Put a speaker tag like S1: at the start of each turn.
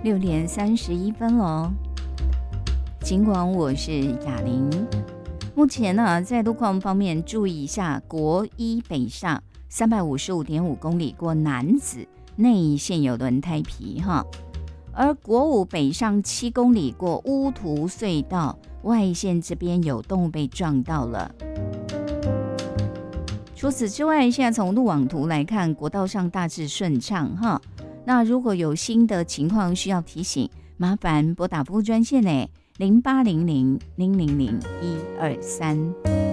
S1: 6:31喽。尽管我是雅玲，目前呢，在路况方面注意一下，国一北上355.5公里过楠梓内现有轮胎皮哈，而国五北上7公里过乌涂隧道外线这边有动物被撞到了。除此之外，现在从路网图来看，国道上大致顺畅哈。那如果有新的情况需要提醒，麻烦拨打服务专线0800-000-123。